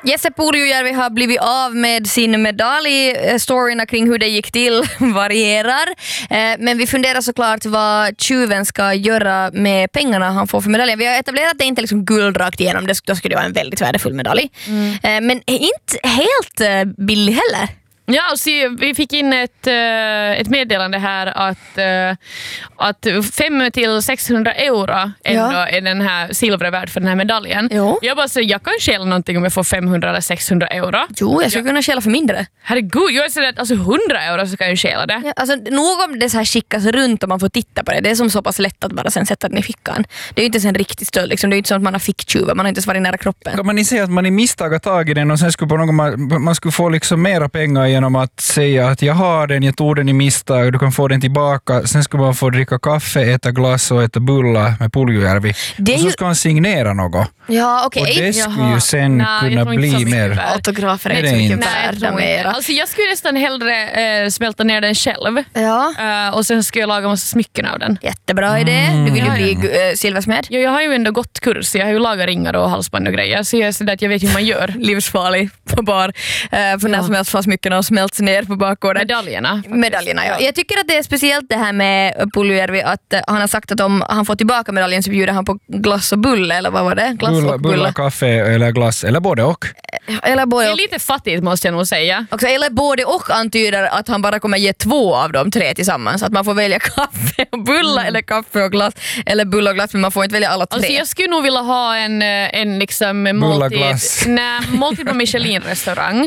Jesse Puljujärvi har blivit av med sin medalj. Storyna kring hur det gick till varierar. Men vi funderar såklart vad tjuven ska göra med pengarna han får för medaljen. Vi har etablerat att det inte är liksom guld rakt igenom. Då skulle det vara en väldigt värdefull medalj. Men inte helt billig heller. Ja, alltså, vi fick in ett meddelande här att 500 till 600 euro ändå är den här silvret värd för den här medaljen. Jo. Jag bara säger, jag kan stjäla någonting om jag får 500 eller 600 euro. Jo, jag skulle kunna stjäla för mindre. Herregud, jag är så att 100 euro så kan jag stjäla det. Ja, alltså, nog om det så här skickas runt och man får titta på det. Det är som så pass lätt att bara sen sätta den i fickan. Det är ju inte en riktig stöld. Liksom. Det är ju inte så att man har ficktjuva. Man har inte ens varit nära kroppen. Kan man säga att man i misstag har tagit den och sen skulle på något, man skulle få liksom mera pengar genom att säga att jag har den, jag tog den i misstag, du kan få den tillbaka. Sen skulle man få dricka kaffe, äta glass och äta bullar med Puljujärvi. Och så ska man signera något. Ja, okej. Och det skulle ju sen kunna bli mer. Autografer är Nej, inte så mycket inte. värda mera. Alltså, jag skulle nästan hellre smälta ner den själv. Ja. Och sen ska jag laga massa smycken av den. Jättebra idé. Du vill ju bli silversmed. Jag har ju ändå gått kurs. Jag har ju lagat ringar och halsband och grejer. Så jag är så att jag vet hur man gör. Livsfarlig på bar. För när som helst får smycken och smälts ner på bakgården. Medaljerna, ja. Jag tycker att det är speciellt det här med Puljujärvi att han har sagt att om han får tillbaka medaljen så bjuder han på glass och bulle, eller vad var det? Glass och bulle. Kaffe eller glass, eller både och. Eller både det är och. lite fattigt måste jag nog säga. Också, eller både och antyder att han bara kommer ge 2 av de 3 tillsammans. Att man får välja kaffe och bulla eller kaffe och glass. Eller bulla och glass, men man får inte välja alla 3. Alltså jag skulle nog vilja ha en liksom måltid på Michelin-restaurang.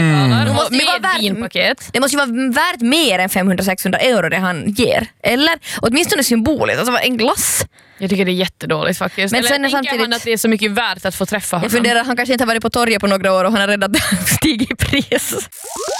Det måste ju vara värt mer än 500-600 euro det han ger. Eller åtminstone symboliskt. Alltså en glass. Jag tycker det är jättedåligt faktiskt. Men eller sen är tänker samtidigt han att det är så mycket värt att få träffa honom? Jag funderar, han kanske inte har varit på torget på några år och han har redan stigit i pris.